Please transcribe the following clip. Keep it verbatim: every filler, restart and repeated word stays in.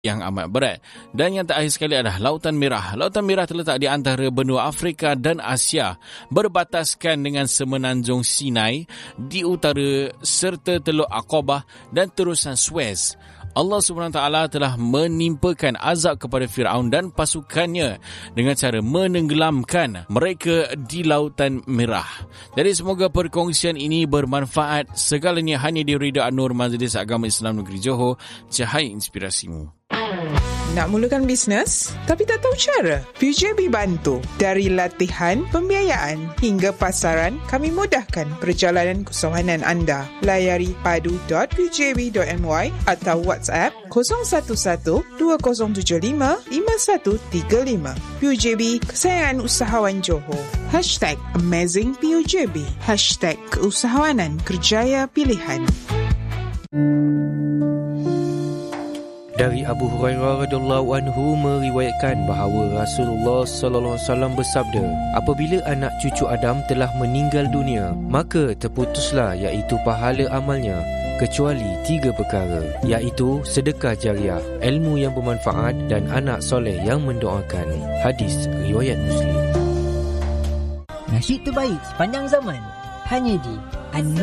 yang amat berat. Dan yang terakhir sekali adalah Lautan Merah. Lautan Merah terletak di antara benua Afrika dan Asia, berbataskan dengan semenanjung Sinai di utara serta Teluk Aqabah dan terusan Suez. Allah subhanahu wa taala telah menimpakan azab kepada Firaun dan pasukannya dengan cara menenggelamkan mereka di Lautan Merah. Jadi semoga perkongsian ini bermanfaat. Segalanya hanya di Radio An-Nur Majlis Agama Islam Negeri Johor, cahaya inspirasimu. Nak mulakan bisnes tapi tak tahu cara? P U J B bantu. Dari latihan, pembiayaan hingga pasaran, kami mudahkan perjalanan keusahawan anda. Layari padu dot p u j b dot m y atau WhatsApp kosong satu satu dua kosong tujuh lima lima satu tiga lima. P U J B, kesayangan usahawan Johor. Hashtag Amazing P U J B. Hashtag Keusahawanan Kerjaya Pilihan. Dari Abu Hurairah radhiyallahu anhu meriwayatkan bahawa Rasulullah sallallahu alaihi wasallam bersabda, apabila anak cucu Adam telah meninggal dunia, maka terputuslah iaitu pahala amalnya, kecuali tiga perkara, iaitu sedekah jariah, ilmu yang bermanfaat dan anak soleh yang mendoakan. Hadis riwayat Muslim. Nasyid terbaik sepanjang zaman hanya di An